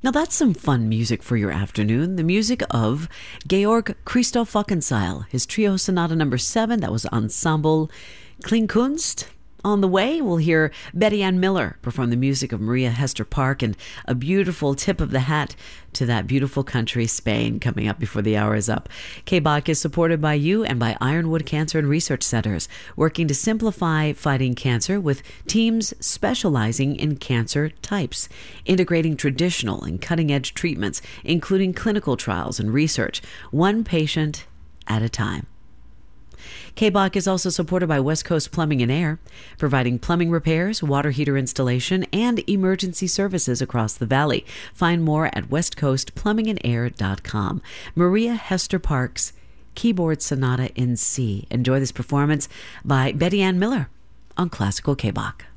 Now that's some fun music for your afternoon. The music of Georg Christoph Wackenseil, his trio sonata number 7, that was Ensemble Kleinkunst. On the way, we'll hear Betty Ann Miller perform the music of Maria Hester Park, and a beautiful tip of the hat to that beautiful country, Spain, coming up before the hour is up. KBOC is supported by you and by Ironwood Cancer and Research Centers, working to simplify fighting cancer with teams specializing in cancer types, integrating traditional and cutting-edge treatments, including clinical trials and research, one patient at a time. KBOC is also supported by West Coast Plumbing and Air, providing plumbing repairs, water heater installation, and emergency services across the valley. Find more at westcoastplumbingandair.com. Maria Hester Park's Keyboard Sonata in C. Enjoy this performance by Betty Ann Miller on Classical KBOC.